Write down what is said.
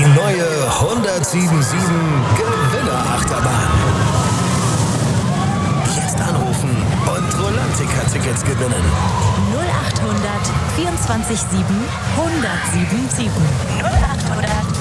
neue 1077 Gewinnerachterbahn. Jetzt anrufen und Rolantica-Tickets gewinnen. 0800 24 7 1077. 0800